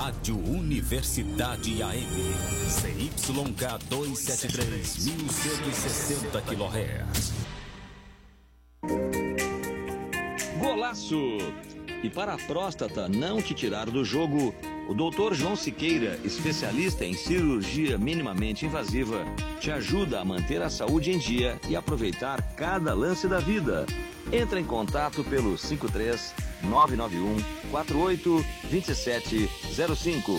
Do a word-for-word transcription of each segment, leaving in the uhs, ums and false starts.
Rádio Universidade A M, C Y K duzentos e setenta e três, mil cento e sessenta quilohertz. Golaço! E para a próstata não te tirar do jogo, o doutor João Siqueira, especialista em cirurgia minimamente invasiva, te ajuda a manter a saúde em dia e aproveitar cada lance da vida. Entra em contato pelo cinco três nove nove um quatro oito dois sete zero cinco.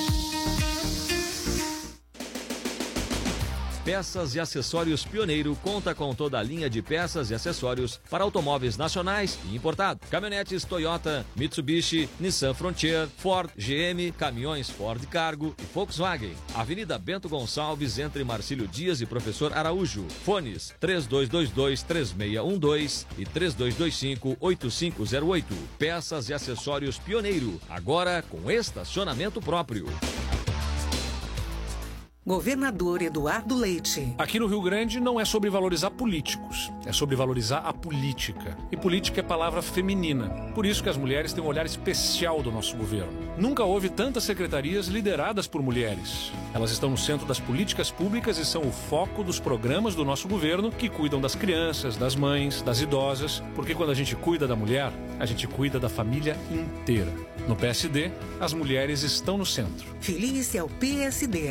Peças e Acessórios Pioneiro conta com toda a linha de peças e acessórios para automóveis nacionais e importados. Caminhonetes Toyota, Mitsubishi, Nissan Frontier, Ford, G M, caminhões Ford Cargo e Volkswagen. Avenida Bento Gonçalves, entre Marcílio Dias e Professor Araújo. Fones três dois dois dois, três seis um dois e três dois dois cinco, oito cinco zero oito. Peças e Acessórios Pioneiro, agora com estacionamento próprio. Governador Eduardo Leite. Aqui no Rio Grande não é sobre valorizar políticos, é sobre valorizar a política. E política é palavra feminina. Por isso que as mulheres têm um olhar especial do nosso governo. Nunca houve tantas secretarias lideradas por mulheres. Elas estão no centro das políticas públicas e são o foco dos programas do nosso governo que cuidam das crianças, das mães, das idosas. Porque quando a gente cuida da mulher, a gente cuida da família inteira. No P S D, as mulheres estão no centro. Feliz é o P S D.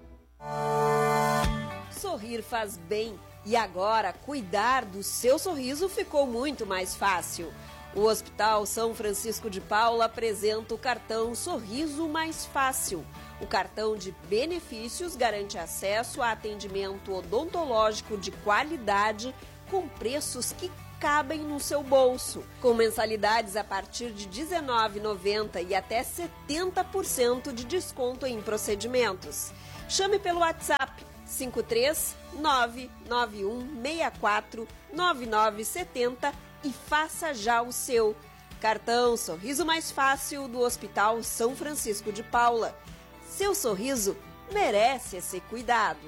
Sorrir faz bem e agora cuidar do seu sorriso ficou muito mais fácil. O Hospital São Francisco de Paula apresenta o cartão Sorriso Mais Fácil. O cartão de benefícios garante acesso a atendimento odontológico de qualidade com preços que cabem no seu bolso, com mensalidades a partir de dezenove reais e noventa centavos e até setenta por cento de desconto em procedimentos. Chame pelo WhatsApp cinco três nove nove um seis quatro nove nove sete zero e faça já o seu. Cartão Sorriso Mais Fácil do Hospital São Francisco de Paula. Seu sorriso merece esse cuidado.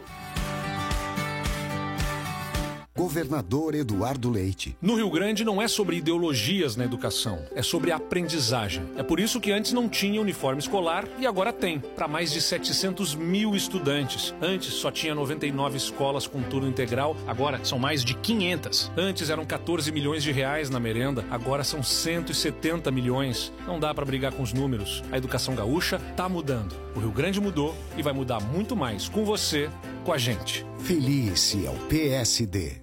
Governador Eduardo Leite. No Rio Grande não é sobre ideologias na educação, é sobre aprendizagem. É por isso que antes não tinha uniforme escolar e agora tem, para mais de setecentos mil estudantes. Antes só tinha noventa e nove escolas com turno integral, agora são mais de quinhentas. Antes eram quatorze milhões de reais na merenda, agora são cento e setenta milhões. Não dá para brigar com os números. A educação gaúcha tá mudando. O Rio Grande mudou e vai mudar muito mais com você, com a gente. Feliz é o P S D.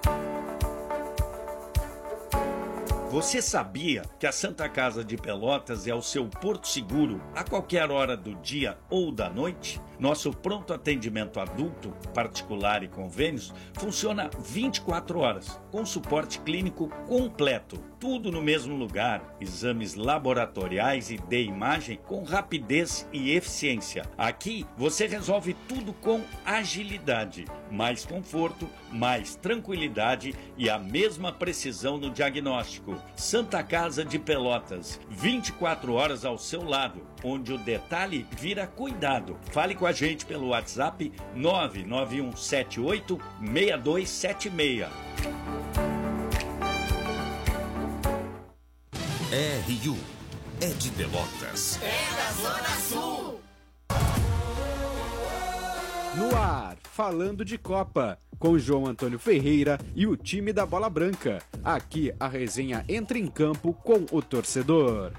Você sabia que a Santa Casa de Pelotas é o seu porto seguro a qualquer hora do dia ou da noite? Nosso pronto atendimento adulto, particular e convênios funciona vinte e quatro horas, com suporte clínico completo. Tudo no mesmo lugar, exames laboratoriais e de imagem com rapidez e eficiência. Aqui você resolve tudo com agilidade, mais conforto, mais tranquilidade e a mesma precisão no diagnóstico. Santa Casa de Pelotas, vinte e quatro horas ao seu lado, onde o detalhe vira cuidado. Fale com a gente pelo WhatsApp nove nove um sete oito seis dois sete seis. R U é de Pelotas. É da Zona Sul. No ar, falando de Copa, com João Antônio Ferreira e o time da Bola Branca. Aqui a resenha entra em campo com o torcedor.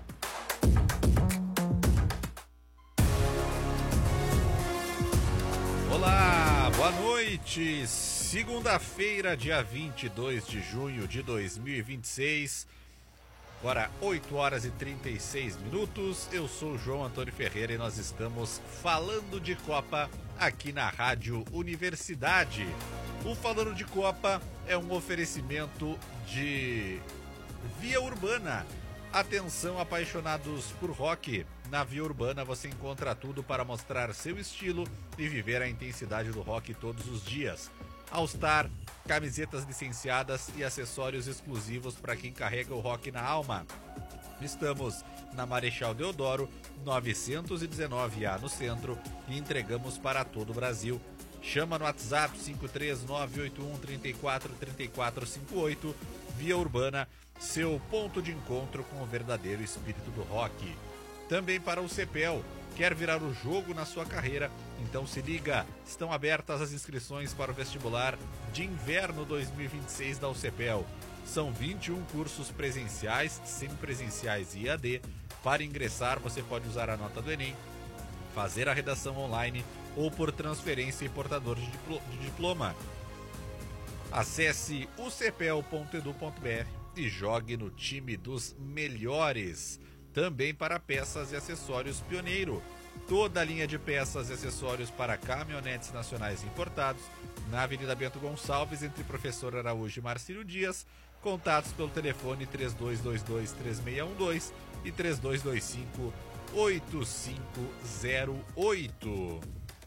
Olá, boa noite. Segunda-feira, dia vinte e dois de junho de dois mil e vinte e seis. Agora oito horas e trinta e seis minutos, eu sou o João Antônio Ferreira e nós estamos falando de Copa aqui na Rádio Universidade. O Falando de Copa é um oferecimento de Via Urbana. Atenção, apaixonados por rock. Na Via Urbana você encontra tudo para mostrar seu estilo e viver a intensidade do rock todos os dias. All Star, camisetas licenciadas e acessórios exclusivos para quem carrega o rock na alma. Estamos na Marechal Deodoro, novecentos e dezenove A no centro e entregamos para todo o Brasil. Chama no WhatsApp cinco três nove oito um três quatro três quatro cinco oito. Via Urbana, seu ponto de encontro com o verdadeiro espírito do rock. Também para o Cepel, Quer virar o jogo na sua carreira? Então se liga, estão abertas as inscrições para o vestibular de inverno dois mil e vinte e seis da UCPEL. São vinte e um cursos presenciais, semipresenciais e E A D. Para ingressar, você pode usar a nota do Enem, fazer a redação online ou por transferência e portador de diploma. Acesse u c p e l ponto e d u ponto b r e jogue no time dos melhores. Também para peças e acessórios Pioneiro. Toda a linha de peças e acessórios para caminhonetes nacionais importados na Avenida Bento Gonçalves, entre Professor Araújo e Marcílio Dias. Contatos pelo telefone três dois dois dois, três seis um dois e três dois dois cinco, oito cinco zero oito.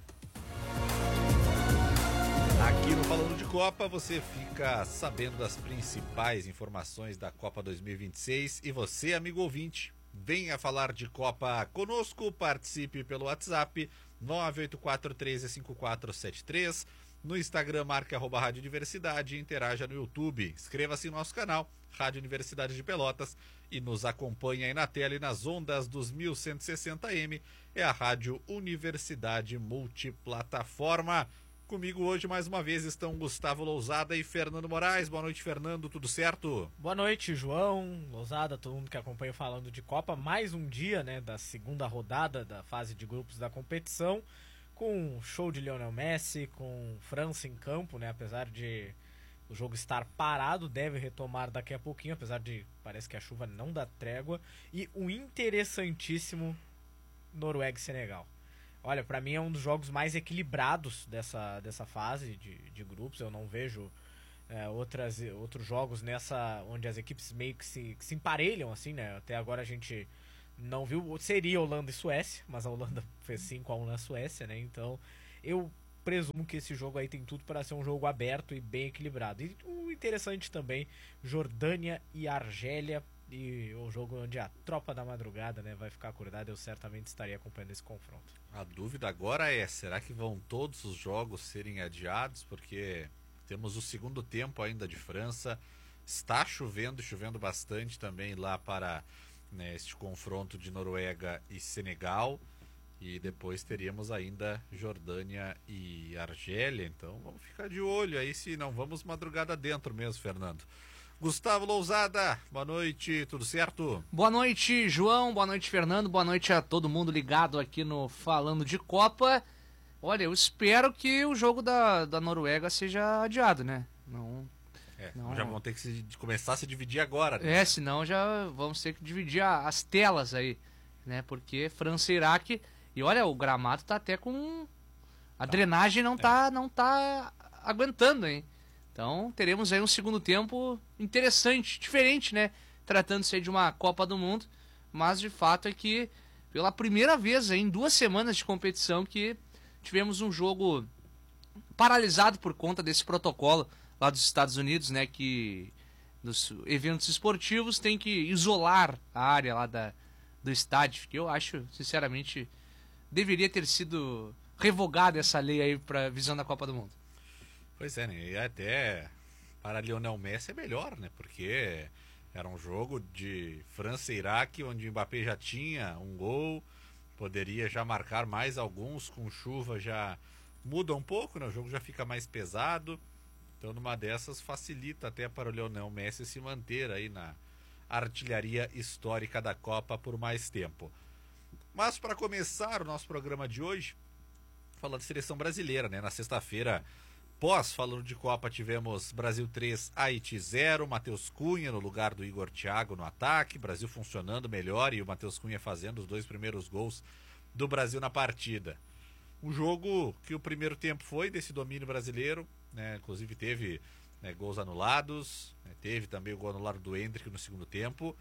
Aqui no Falando de Copa você fica sabendo das principais informações da Copa dois mil e vinte e seis. E você, amigo ouvinte, venha falar de Copa conosco, participe pelo WhatsApp nove oito quatro, três cinco quatro sete três. No Instagram, marque arroba Rádio Universidade e interaja no YouTube. Inscreva-se no nosso canal, Rádio Universidade de Pelotas, e nos acompanhe aí na tela e nas ondas dos mil cento e sessenta M. É a Rádio Universidade Multiplataforma. Comigo hoje, mais uma vez, estão Gustavo Lousada e Fernando Moraes. Boa noite, Fernando. Tudo certo? Boa noite, João, Lousada, todo mundo que acompanha Falando de Copa. Mais um dia, né, da segunda rodada da fase de grupos da competição, com um show de Lionel Messi, com França em campo, né, apesar de o jogo estar parado, deve retomar daqui a pouquinho, apesar de parece que a chuva não dá trégua, e um interessantíssimo Noruega e Senegal. Olha, pra mim é um dos jogos mais equilibrados dessa, dessa fase de, de grupos. Eu não vejo é, outras, outros jogos nessa, onde as equipes meio que se, que se emparelham, assim, né? Até agora a gente não viu, seria Holanda e Suécia, mas a Holanda fez cinco a um na Suécia, né? Então eu presumo que esse jogo aí tem tudo para ser um jogo aberto e bem equilibrado. E o interessante também, Jordânia e Argélia, e o jogo onde a tropa da madrugada, né, vai ficar acordada. Eu certamente estaria acompanhando esse confronto. A dúvida agora é, será que vão todos os jogos serem adiados? Porque temos o segundo tempo ainda de França, está chovendo, chovendo bastante também lá para, né, este confronto de Noruega e Senegal, e depois teríamos ainda Jordânia e Argélia. Então vamos ficar de olho aí se não vamos madrugada dentro mesmo, Fernando. Gustavo Lousada, boa noite, tudo certo? Boa noite, João, boa noite, Fernando, boa noite a todo mundo ligado aqui no Falando de Copa. Olha, eu espero que o jogo da, da Noruega seja adiado, né? Não, é, não... Já vão ter que se, começar a se dividir agora, né? É, senão já vamos ter que dividir a, as telas aí, né? Porque França e Iraque, e olha, o gramado tá até com... A tá. drenagem não, é. tá, não tá aguentando, hein? Então teremos aí um segundo tempo interessante, diferente, né? Tratando-se de uma Copa do Mundo, mas de fato é que pela primeira vez aí, em duas semanas de competição, que tivemos um jogo paralisado por conta desse protocolo lá dos Estados Unidos, né? Que nos eventos esportivos tem que isolar a área lá da, do estádio, que eu acho, sinceramente, deveria ter sido revogada essa lei aí para visão da Copa do Mundo. Pois é, né? E até para Lionel Messi é melhor, né? Porque era um jogo de França e Iraque, onde o Mbappé já tinha um gol, poderia já marcar mais alguns, com chuva já muda um pouco, né? O jogo já fica mais pesado. Então, numa dessas, facilita até para o Lionel Messi se manter aí na artilharia histórica da Copa por mais tempo. Mas para começar o nosso programa de hoje, falando de seleção brasileira, né? Na sexta-feira, pós Falando de Copa, tivemos Brasil três, Haiti zero, Matheus Cunha no lugar do Igor Thiago no ataque, Brasil funcionando melhor e o Matheus Cunha fazendo os dois primeiros gols do Brasil na partida. Um jogo que o primeiro tempo foi desse domínio brasileiro, né? Inclusive teve, né, gols anulados, né? Teve também o gol anulado do Endrick no segundo tempo,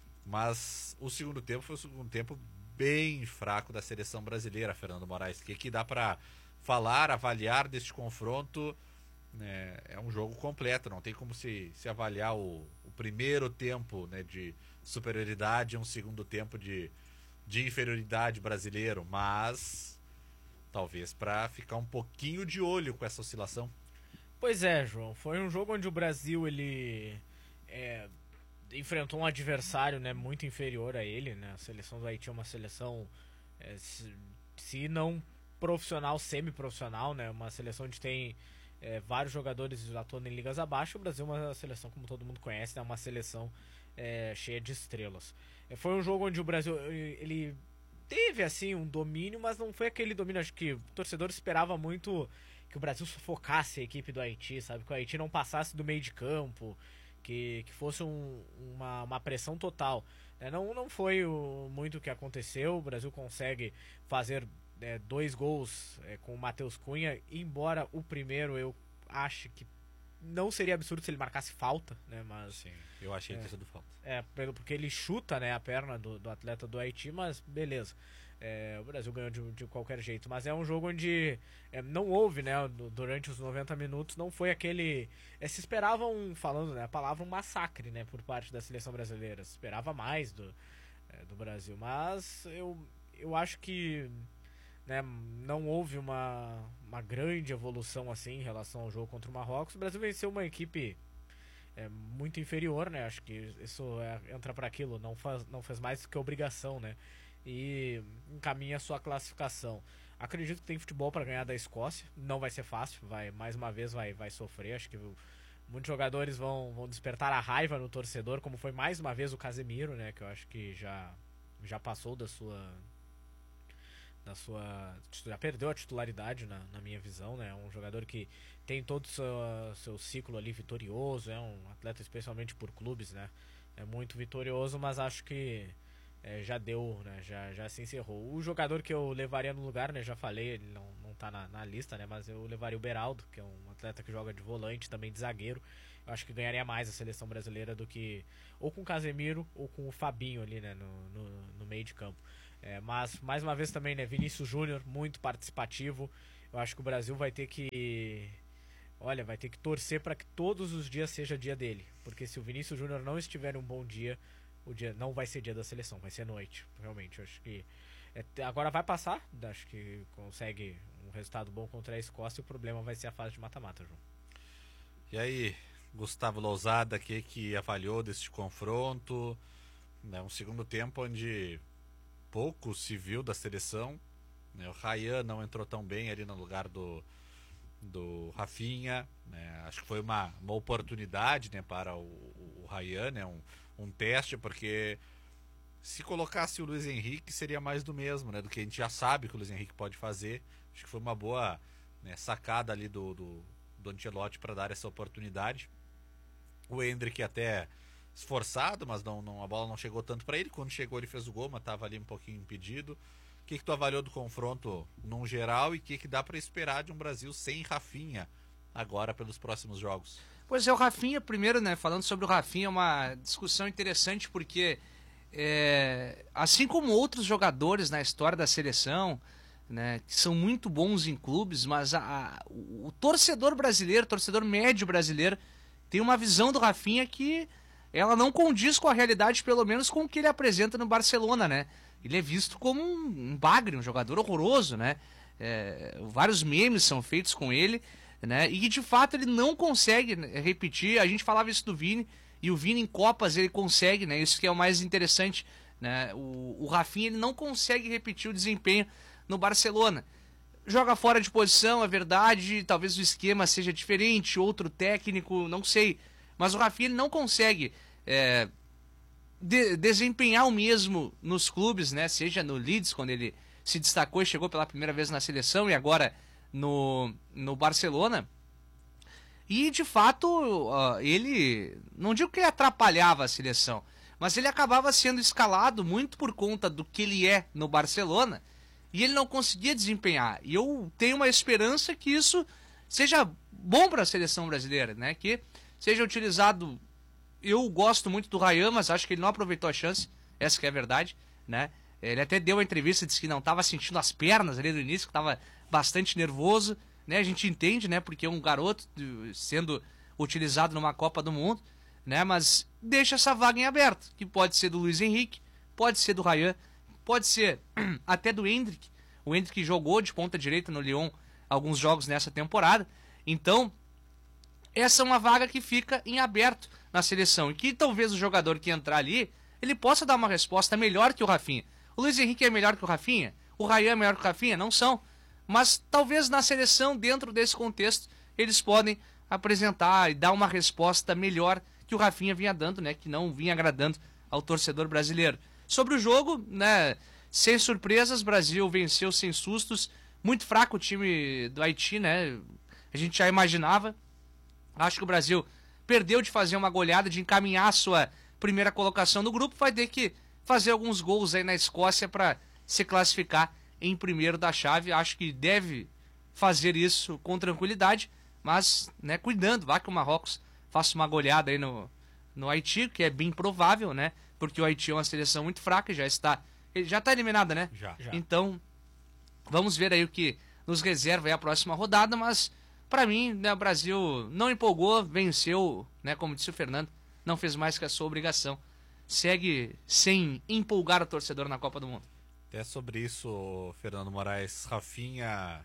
mas o segundo tempo foi um segundo tempo bem fraco da seleção brasileira, Fernando Moraes. O que, que dá para falar, avaliar deste confronto? Né? É um jogo completo, não tem como se, se avaliar o, o primeiro tempo, né, de superioridade e um segundo tempo de, de inferioridade brasileiro, mas talvez para ficar um pouquinho de olho com essa oscilação. Pois é, João, foi um jogo onde o Brasil ele é, enfrentou um adversário, né, muito inferior a ele, né? A seleção do Haiti é uma seleção é, se, se não profissional, semi-profissional, né? Uma seleção onde tem é, vários jogadores atuando em ligas abaixo. O Brasil é uma seleção, como todo mundo conhece, é né? uma seleção é, cheia de estrelas. É, foi um jogo onde o Brasil ele teve assim um domínio, mas não foi aquele domínio. Acho que o torcedor esperava muito que o Brasil sufocasse a equipe do Haiti, sabe? Que o Haiti não passasse do meio de campo, que, que fosse um, uma, uma pressão total. É, não, não foi o, muito o que aconteceu. O Brasil consegue fazer é, dois gols é, com o Matheus Cunha, embora o primeiro eu acho que não seria absurdo se ele marcasse falta, né? Mas sim, eu achei é, que ia ser do falta. É, porque ele chuta, né, a perna do, do atleta do Haiti, mas beleza. É, o Brasil ganhou de, de qualquer jeito, mas é um jogo onde é, não houve, né, durante os noventa minutos, não foi aquele... É, se esperava um, falando, né, a palavra, um massacre, né, por parte da seleção brasileira. Se esperava mais do, é, do Brasil, mas eu, eu acho que... Né, não houve uma, uma grande evolução assim em relação ao jogo contra o Marrocos. O Brasil venceu uma equipe é, muito inferior, né? Acho que isso é, entra para aquilo, não, faz, não fez mais do que obrigação, né? E encaminha a sua classificação. Acredito que tem futebol para ganhar da Escócia. Não vai ser fácil, vai mais uma vez vai, vai sofrer. Acho que muitos jogadores vão, vão despertar a raiva no torcedor, como foi mais uma vez o Casemiro, né? Que eu acho que já, já passou da sua... Da sua, já perdeu a titularidade na, na minha visão, né? É um jogador que tem todo o seu, seu ciclo ali vitorioso, é um atleta especialmente por clubes, né? É muito vitorioso, mas acho que é, já deu, né? Já, já se encerrou. O jogador que eu levaria no lugar, né? Já falei, ele não, não tá na, na lista, né? Mas eu levaria o Beraldo, que é um atleta que joga de volante, também de zagueiro. Eu acho que ganharia mais a seleção brasileira do que ou com o Casemiro ou com o Fabinho ali, né? No, no, no meio de campo. É, mas, mais uma vez também, né, Vinícius Júnior, muito participativo. Eu acho que o Brasil vai ter que... Olha, vai ter que torcer para que todos os dias seja dia dele. Porque se o Vinícius Júnior não estiver um bom dia, o dia não vai ser dia da seleção, vai ser noite, realmente. Eu acho que... É, agora vai passar, acho que consegue um resultado bom contra a Escócia. O problema vai ser a fase de mata-mata, João. E aí, Gustavo Lousada, o que, que avaliou desse confronto? É um segundo tempo onde... pouco se viu da seleção, né? O Ryan não entrou tão bem ali no lugar do, do Rafinha, né? Acho que foi uma, uma oportunidade, né, para o, o Ryan, né? um, um teste, porque se colocasse o Luiz Henrique seria mais do mesmo, né? Do que a gente já sabe que o Luiz Henrique pode fazer. Acho que foi uma boa, né, sacada ali do, do, do Ancelotti para dar essa oportunidade. O Endrick até... esforçado, mas não, não, a bola não chegou tanto para ele. Quando chegou ele fez o gol, mas estava ali um pouquinho impedido. O que, que tu avaliou do confronto num geral e o que, que dá para esperar de um Brasil sem Rafinha agora pelos próximos jogos? Pois é, o Rafinha primeiro, né, falando sobre o Rafinha, é uma discussão interessante porque é, assim como outros jogadores na história da seleção, né, que são muito bons em clubes, mas a, a, o, o torcedor brasileiro, o torcedor médio brasileiro tem uma visão do Rafinha que ela não condiz com a realidade, pelo menos com o que ele apresenta no Barcelona, né? Ele é visto como um, um bagre, um jogador horroroso, né? É, vários memes são feitos com ele, né? E de fato ele não consegue repetir. A gente falava isso do Vini, e o Vini em Copas ele consegue, né? Isso que é o mais interessante, né? O, o Rafinha ele não consegue repetir o desempenho no Barcelona. Joga fora de posição, é verdade, talvez o esquema seja diferente, outro técnico, não sei. Mas o Rafinha ele não consegue é, de, desempenhar o mesmo nos clubes, né? Seja no Leeds, quando ele se destacou e chegou pela primeira vez na seleção, e agora no, no Barcelona. E, de fato, uh, ele... Não digo que ele atrapalhava a seleção, mas ele acabava sendo escalado muito por conta do que ele é no Barcelona, e ele não conseguia desempenhar. E eu tenho uma esperança que isso seja bom para a seleção brasileira, né? Que seja utilizado. Eu gosto muito do Ryan, mas acho que ele não aproveitou a chance, essa que é a verdade, né? Ele até deu uma entrevista, disse que não estava sentindo as pernas ali no início, que estava bastante nervoso, né? A gente entende, né? Porque é um garoto sendo utilizado numa Copa do Mundo, né? Mas deixa essa vaga em aberto, que pode ser do Luiz Henrique, pode ser do Ryan, pode ser até do Endrick. O Endrick jogou de ponta direita no Lyon alguns jogos nessa temporada, então essa é uma vaga que fica em aberto na seleção. E que talvez o jogador que entrar ali, ele possa dar uma resposta melhor que o Rafinha. O Luiz Henrique é melhor que o Rafinha? o Ryan é melhor que o Rafinha? Não são. Mas talvez na seleção, dentro desse contexto, eles podem apresentar e dar uma resposta melhor que o Rafinha vinha dando, né? Que não vinha agradando ao torcedor brasileiro. Sobre o jogo, né? Sem surpresas, Brasil venceu sem sustos. Muito fraco o time do Haiti, né? A gente já imaginava. Acho que o Brasil perdeu de fazer uma goleada, de encaminhar a sua primeira colocação no grupo. Vai ter que fazer alguns gols aí na Escócia para se classificar em primeiro da chave. Acho que deve fazer isso com tranquilidade, mas né, cuidando, vai que o Marrocos faça uma goleada aí no, no Haiti, que é bem provável, né? Porque o Haiti é uma seleção muito fraca e já está, já está eliminada, né? Já. já. Então, vamos ver aí o que nos reserva aí a próxima rodada, mas para mim, né, o Brasil não empolgou, venceu, né, como disse o Fernando, não fez mais que a sua obrigação. Segue sem empolgar o torcedor na Copa do Mundo. Até sobre isso, Fernando Moraes, Rafinha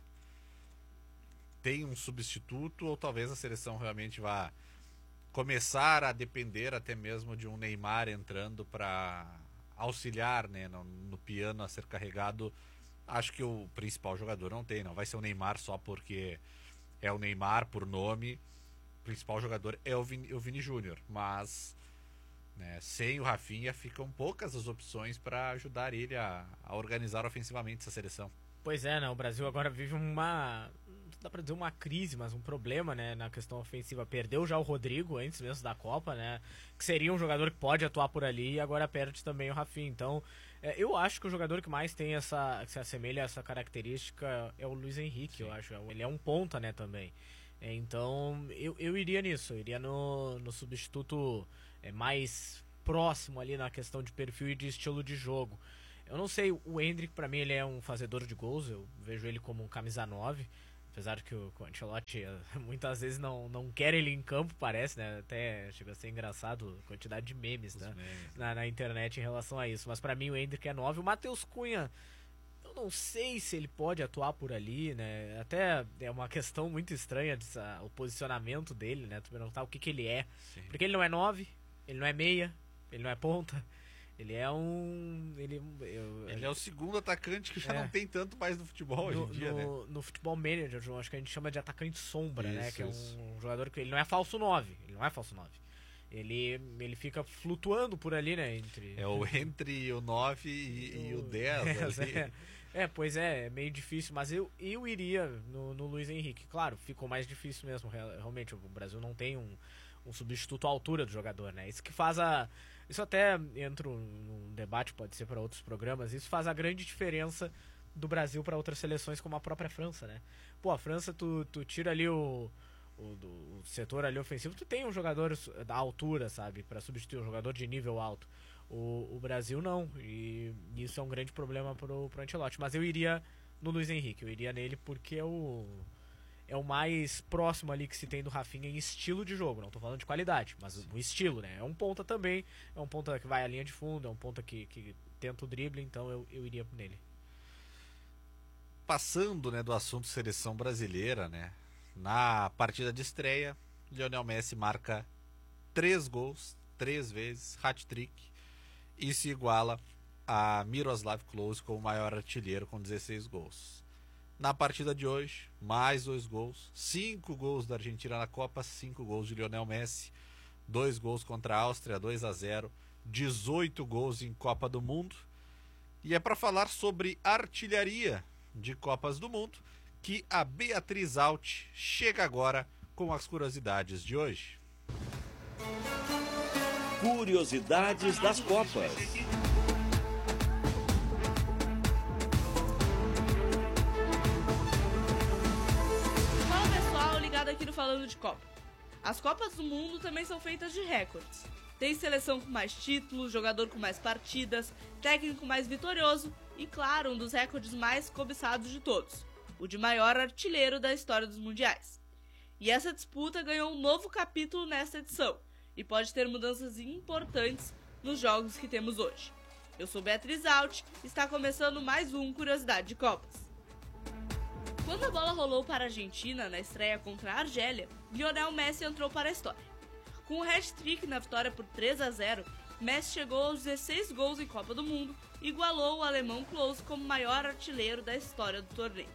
tem um substituto ou talvez a seleção realmente vá começar a depender até mesmo de um Neymar entrando para auxiliar, né, no, no piano a ser carregado. Acho que o principal jogador não tem, não vai ser o Neymar só porque é o Neymar por nome. O principal jogador é o Vini, o Vini Júnior, mas né, sem o Rafinha ficam poucas as opções para ajudar ele a, a organizar ofensivamente essa seleção. Pois é, né? O Brasil agora vive uma, não dá pra dizer uma crise, mas um problema, né, na questão ofensiva. Perdeu já o Rodrigo antes mesmo da Copa, né? Que seria um jogador que pode atuar por ali, e agora perde também o Rafinha. Então, é, eu acho que o jogador que mais tem essa, que se assemelha a essa característica é o Luiz Henrique, Sim. eu acho. Ele é um ponta, né, também. É, então, eu, eu iria nisso, eu iria no, no substituto é, mais próximo ali na questão de perfil e de estilo de jogo. Eu não sei, o Endrick pra mim ele é um fazedor de gols, eu vejo ele como um camisa nove, apesar que o, o Ancelotti muitas vezes não, não quer ele em campo, parece, né? Até chega a ser engraçado a quantidade de memes, né? memes. Na, na internet em relação a isso. Mas pra mim o Endrick é nove, o Matheus Cunha, eu não sei se ele pode atuar por ali, né? Até é uma questão muito estranha dessa, o posicionamento dele, né? Tu perguntar o que, que ele é. Sim. Porque ele não é nove, ele não é meia, ele não é ponta. Ele é um... Ele, eu, ele é o segundo atacante que já é, não tem tanto mais no futebol no, hoje em dia, no, né? No futebol manager, João, acho que a gente chama de atacante sombra, isso, né? Que isso. é um jogador que... Ele não é falso nove, ele não é falso nove. Ele, ele fica flutuando por ali, né? Entre, é o entre o nove e, e o dez. É, é, pois é, é meio difícil, mas eu, eu iria no, no Luiz Henrique. Claro, ficou mais difícil mesmo, realmente. O Brasil não tem um, um substituto à altura do jogador, né? Isso que faz a... Isso até entra num debate, pode ser para outros programas, isso faz a grande diferença do Brasil para outras seleções como a própria França, né? Pô, a França, tu, tu tira ali o, o, do, o setor ali ofensivo, tu tem um jogador da altura, sabe? Para substituir um jogador de nível alto. O, o Brasil não, e isso é um grande problema pro, pro Ancelotti. Mas eu iria no Luiz Henrique, eu iria nele porque é o... é o mais próximo ali que se tem do Rafinha em estilo de jogo. Não tô falando de qualidade, mas o estilo, né? É um ponta também, é um ponta que vai à linha de fundo, é um ponta que, que tenta o drible, então eu, eu iria nele. Passando, né, do assunto seleção brasileira, né? Na partida de estreia, Lionel Messi marca três gols, três vezes, hat-trick, e se iguala a Miroslav Klose como o maior artilheiro com dezesseis gols. Na partida de hoje, mais dois gols, cinco gols da Argentina na Copa, cinco gols de Lionel Messi, dois gols contra a Áustria, dois a zero, dezoito gols em Copa do Mundo. E é para falar sobre artilharia de Copas do Mundo que a Beatriz Alt chega agora com as curiosidades de hoje. Curiosidades das Copas. Aqui no Falando de Copa. As Copas do Mundo também são feitas de recordes. Tem seleção com mais títulos, jogador com mais partidas, técnico mais vitorioso e, claro, um dos recordes mais cobiçados de todos, o de maior artilheiro da história dos mundiais. E essa disputa ganhou um novo capítulo nesta edição e pode ter mudanças importantes nos jogos que temos hoje. Eu sou Beatriz Alt e está começando mais um Curiosidade de Copas. Quando a bola rolou para a Argentina na estreia contra a Argélia, Lionel Messi entrou para a história. Com o hat-trick na vitória por três a zero, Messi chegou aos dezesseis gols em Copa do Mundo e igualou o alemão Klose como maior artilheiro da história do torneio.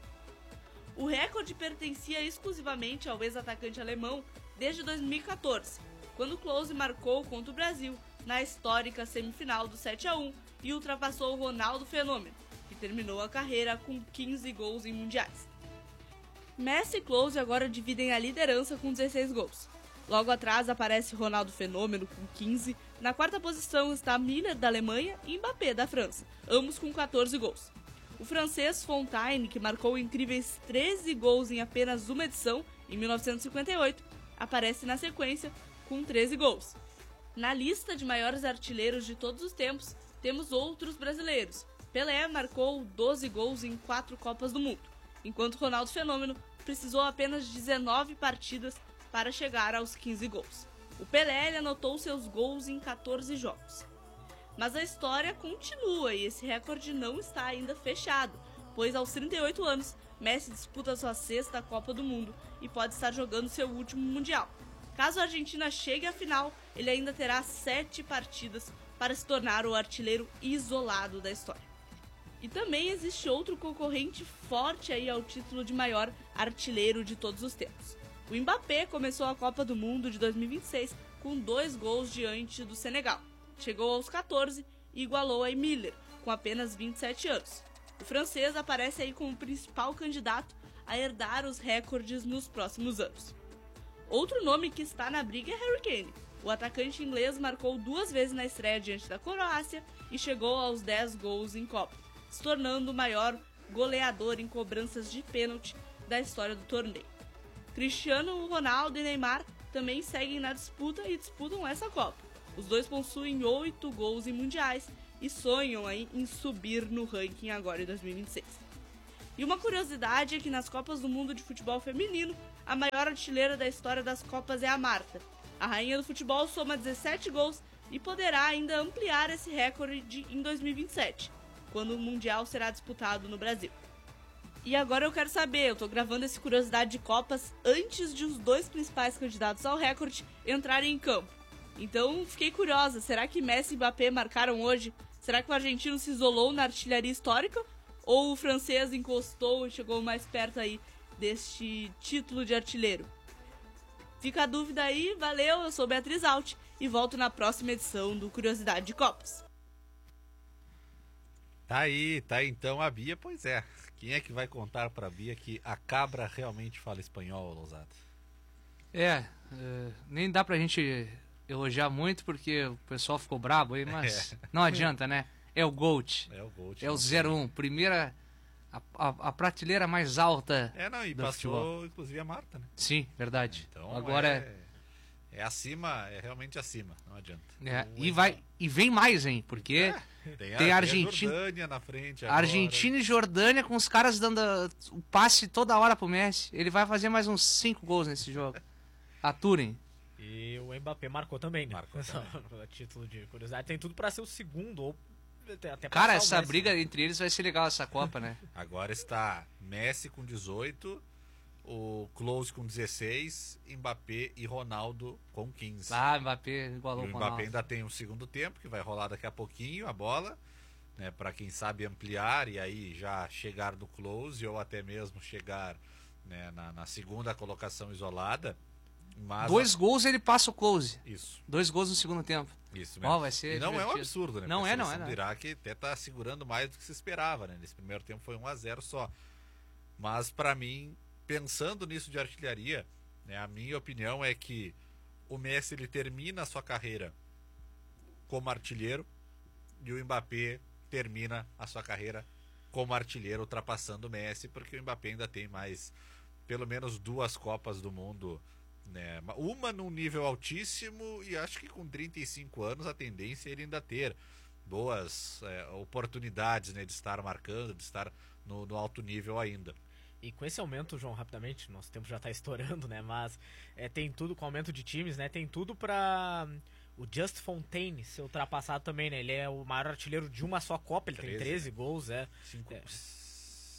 O recorde pertencia exclusivamente ao ex-atacante alemão desde dois mil e quatorze, quando Klose marcou contra o Brasil na histórica semifinal do sete a um e ultrapassou o Ronaldo Fenômeno, que terminou a carreira com quinze gols em mundiais. Messi e Klose agora dividem a liderança com dezesseis gols. Logo atrás aparece Ronaldo Fenômeno com quinze, na quarta posição está Müller da Alemanha e Mbappé da França, ambos com quatorze gols. O francês Fontaine, que marcou incríveis treze gols em apenas uma edição, em mil novecentos e cinquenta e oito, aparece na sequência com treze gols. Na lista de maiores artilheiros de todos os tempos, temos outros brasileiros. Pelé marcou doze gols em quatro Copas do Mundo, enquanto Ronaldo Fenômeno precisou apenas de dezenove partidas para chegar aos quinze gols. O Pelé ele anotou seus gols em quatorze jogos. Mas a história continua e esse recorde não está ainda fechado, pois aos trinta e oito anos, Messi disputa sua sexta Copa do Mundo e pode estar jogando seu último Mundial. Caso a Argentina chegue à final, ele ainda terá sete partidas para se tornar o artilheiro isolado da história. E também existe outro concorrente forte aí ao título de maior artilheiro de todos os tempos. O Mbappé começou a Copa do Mundo de dois mil e vinte e seis com dois gols diante do Senegal. Chegou aos quatorze e igualou a Müller, com apenas vinte e sete anos. O francês aparece aí como o principal candidato a herdar os recordes nos próximos anos. Outro nome que está na briga é Harry Kane. O atacante inglês marcou duas vezes na estreia diante da Croácia e chegou aos dez gols em Copa, se tornando o maior goleador em cobranças de pênalti da história do torneio. Cristiano Ronaldo e Neymar também seguem na disputa e disputam essa Copa. Os dois possuem oito gols em mundiais e sonham aí em subir no ranking agora em dois mil e vinte e seis. E uma curiosidade é que nas Copas do Mundo de futebol feminino, a maior artilheira da história das Copas é a Marta. A rainha do futebol soma dezessete gols e poderá ainda ampliar esse recorde em dois mil e vinte e sete, quando o Mundial será disputado no Brasil. E agora eu quero saber, eu tô gravando esse Curiosidade de Copas antes de os dois principais candidatos ao recorde entrarem em campo. Então fiquei curiosa, será que Messi e Mbappé marcaram hoje? Será que o argentino se isolou na artilharia histórica? Ou o francês encostou e chegou mais perto aí deste título de artilheiro? Fica a dúvida aí, valeu, eu sou Beatriz Alt e volto na próxima edição do Curiosidade de Copas. Tá aí, tá aí então a Bia, pois é. Quem é que vai contar pra Bia que a cabra realmente fala espanhol, Lousada? É, é, nem dá pra gente elogiar muito porque o pessoal ficou brabo aí, mas é. Não adianta, né? É o GOAT. É o GOAT. É o zero um. Primeira, a, a, a prateleira mais alta. É, não, e do passou futebol. Inclusive a Marta, né? Sim, verdade. Então agora é, é acima, é realmente acima, não adianta. É, e, vai, e vem mais, hein? Porque é, tem, tem a Argentina, Jordânia na frente agora. Argentina e Jordânia com os caras dando o passe toda hora pro Messi. Ele vai fazer mais uns cinco gols nesse jogo. Aturem. E o Mbappé marcou também, né? Marcou também. A título de curiosidade, tem tudo pra ser o segundo ou até, até Cara, passar essa o Messi, briga né? entre eles vai ser legal, essa Copa, né? Agora está Messi com dezoito, o Klose com dezesseis, Mbappé e Ronaldo com quinze. Ah, Mbappé igualou o o Mbappé Ronaldo. ainda tem um segundo tempo, que vai rolar daqui a pouquinho a bola, né, para quem sabe ampliar e aí já chegar no Klose ou até mesmo chegar, né, na, na segunda colocação isolada. Mas Dois a... gols ele passa o Klose. Isso. Dois gols no segundo tempo. Isso mesmo. Oh, vai ser e não divertido. é um absurdo, né? Não Porque é, a não é. seleção Não. do Iraque até tá segurando mais do que se esperava, né? Nesse primeiro tempo foi um a zero só. Mas para mim, pensando nisso de artilharia, né, a minha opinião é que o Messi ele termina a sua carreira como artilheiro e o Mbappé termina a sua carreira como artilheiro, ultrapassando o Messi, porque o Mbappé ainda tem mais pelo menos duas Copas do Mundo, né? Uma num nível altíssimo e acho que com trinta e cinco anos a tendência é ele ainda ter boas é, oportunidades, né, de estar marcando, de estar no, no alto nível ainda. E com esse aumento, João, rapidamente, nosso tempo já está estourando, né? Mas é, tem tudo, com o aumento de times, né? Tem tudo para o Just Fontaine ser ultrapassado também, né? Ele é o maior artilheiro de uma só Copa, ele treze, tem treze, né? gols, é. Cinco, é.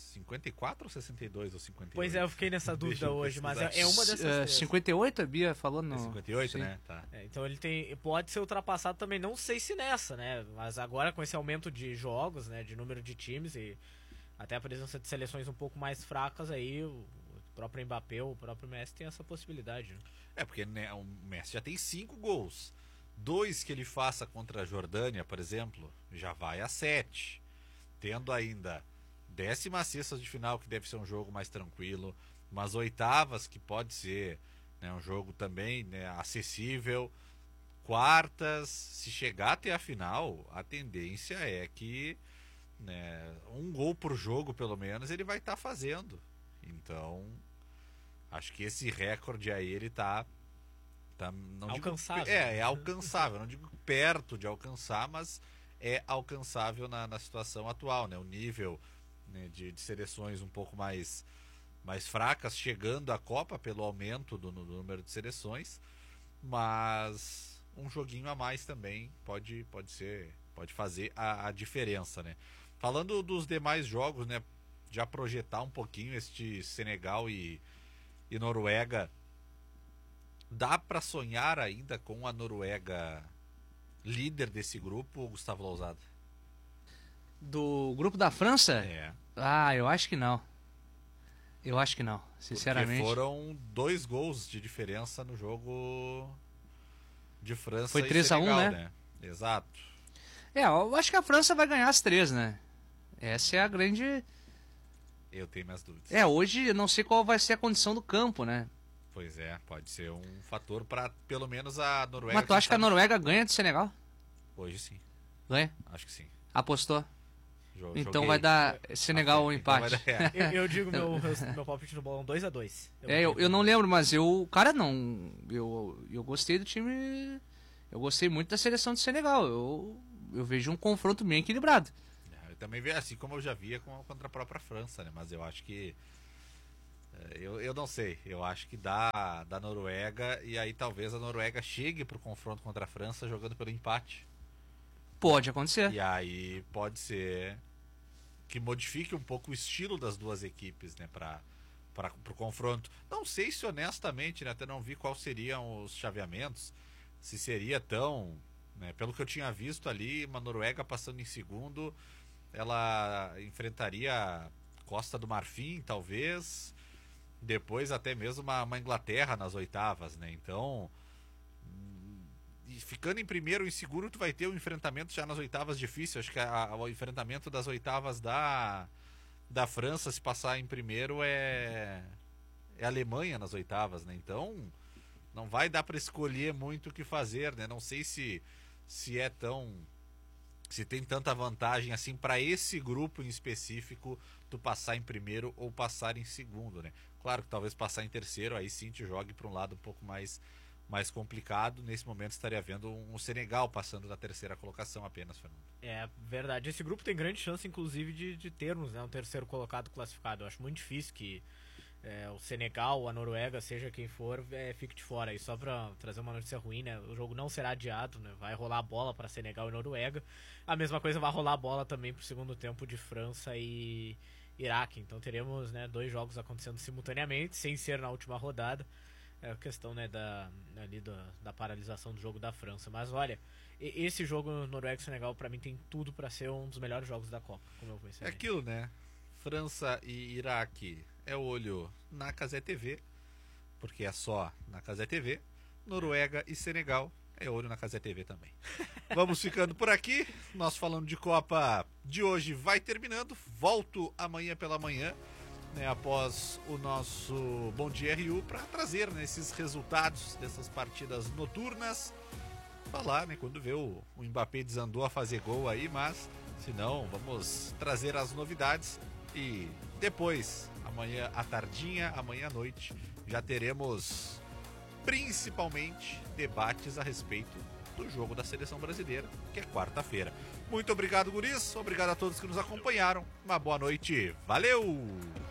cinquenta e quatro ou sessenta e dois ou cinquenta e oito? Pois é, eu fiquei nessa dúvida Deixa eu hoje, mas é, pesquisar. é uma dessas Uh, três. cinquenta e oito, a Bia falou no... É cinquenta e oito, Sim. né? Tá. É, então ele tem, pode ser ultrapassado também, não sei se nessa, né? Mas agora com esse aumento de jogos, né? De número de times e até a presença de seleções um pouco mais fracas aí, o próprio Mbappé, o próprio Messi tem essa possibilidade. Né? É, porque né, o Messi já tem cinco gols. Dois que ele faça contra a Jordânia, por exemplo, já vai a sete. Tendo ainda décima sexta de final, que deve ser um jogo mais tranquilo, umas oitavas, que pode ser né, um jogo também né, acessível, quartas, se chegar até a final, a tendência é que né, um gol por jogo, pelo menos, ele vai estar tá fazendo. Então, acho que esse recorde aí, ele tá... tá não alcançável. Digo, é, é alcançável, não digo perto de alcançar, mas é alcançável na, na situação atual, né? O nível né, de, de seleções um pouco mais, mais fracas, chegando à Copa pelo aumento do, do número de seleções, mas um joguinho a mais também pode, pode ser, pode fazer a, a diferença, né? Falando dos demais jogos, né? Já projetar um pouquinho este Senegal e, e Noruega, dá para sonhar ainda com a Noruega líder desse grupo, Gustavo Lousada? Do grupo da França? É. Ah, eu acho que não. Eu acho que não, sinceramente. Porque foram dois gols de diferença no jogo de França Foi e três a um, Senegal, né? né? Exato. É, eu acho que a França vai ganhar as três, né? Essa é a grande... Eu tenho minhas dúvidas. É, hoje eu não sei qual vai ser a condição do campo, né? Pois é, pode ser um fator para pelo menos a Noruega... Mas tu acha que a Noruega ganha de Senegal? Hoje sim. Ganha? Acho que sim. Apostou? Jo- então joguei. vai dar Senegal um Então empate. vai dar- Eu, eu digo meu, meu, meu palpite no bolão dois a dois. É, eu, eu não lembro, mas eu... Cara, não... Eu, eu gostei do time... Eu gostei muito da seleção de Senegal. Eu, eu vejo um confronto bem equilibrado. Eu também vejo assim como eu já via com, contra a própria França, né? Mas eu acho que... é, Eu, eu não sei. Eu acho que dá da Noruega e aí talvez a Noruega chegue pro confronto contra a França jogando pelo empate. Pode acontecer. E aí pode ser que modifique um pouco o estilo das duas equipes, né? Pra, pra, pro confronto. Não sei se honestamente, né? Até não vi quais seriam os chaveamentos. Se seria tão... Né, pelo que eu tinha visto ali, uma Noruega passando em segundo, ela enfrentaria Costa do Marfim, talvez, depois até mesmo uma, uma Inglaterra nas oitavas, né? Então, e ficando em primeiro ou em segundo, tu vai ter um enfrentamento já nas oitavas difícil. Acho que a, a, o enfrentamento das oitavas da, da França, se passar em primeiro, é, é a Alemanha nas oitavas, né? Então, não vai dar para escolher muito o que fazer, né? Não sei se se é tão... se tem tanta vantagem assim para esse grupo em específico tu passar em primeiro ou passar em segundo, né? Claro que talvez passar em terceiro, aí sim te jogue para um lado um pouco mais, mais complicado. Nesse momento estaria vendo um Senegal passando da terceira colocação apenas, Fernando. É verdade, esse grupo tem grande chance inclusive de, de termos né, um terceiro colocado classificado. Eu acho muito difícil que É, o Senegal, a Noruega, seja quem for, é, fique de fora. E só pra trazer uma notícia ruim, né? O jogo não será adiado, né? Vai rolar a bola para Senegal e Noruega. A mesma coisa vai rolar a bola também pro segundo tempo de França e Iraque. Então teremos né, dois jogos acontecendo simultaneamente, sem ser na última rodada. É a questão né, da, ali da, da paralisação do jogo da França. Mas olha, esse jogo Noruega e Senegal pra mim tem tudo para ser um dos melhores jogos da Copa, como eu pensei. É aquilo, né? França e Iraque é o olho na Cazé T V, porque é só na Cazé T V. Noruega e Senegal é olho na Cazé T V também. Vamos ficando por aqui. Nós falando de Copa de hoje vai terminando. Volto amanhã pela manhã, né, após o nosso Bom Dia R U, para trazer né, esses resultados dessas partidas noturnas. Falar, né, quando vê o, o Mbappé desandou a fazer gol aí, mas se não, vamos trazer as novidades. E depois, amanhã à tardinha, amanhã à noite, já teremos principalmente debates a respeito do jogo da seleção brasileira, que é quarta-feira. Muito obrigado, guris. Obrigado a todos que nos acompanharam. Uma boa noite. Valeu!